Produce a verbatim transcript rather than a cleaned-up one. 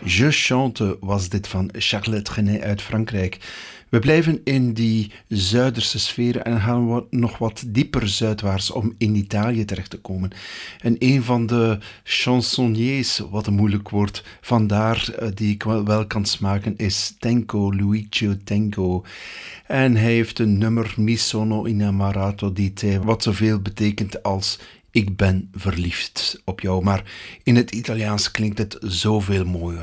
Je chante was dit van Charles Trenet uit Frankrijk. We blijven in die Zuiderse sfeer en gaan we nog wat dieper zuidwaarts om in Italië terecht te komen. En een van de chansonniers, wat een moeilijk woord, vandaar uh, die ik wel, wel kan smaken, is Tenco, Luigi Tenco. En hij heeft een nummer, Mi sono innamorato di te, wat zoveel betekent als ik ben verliefd op jou. Maar in het Italiaans klinkt het zoveel mooier.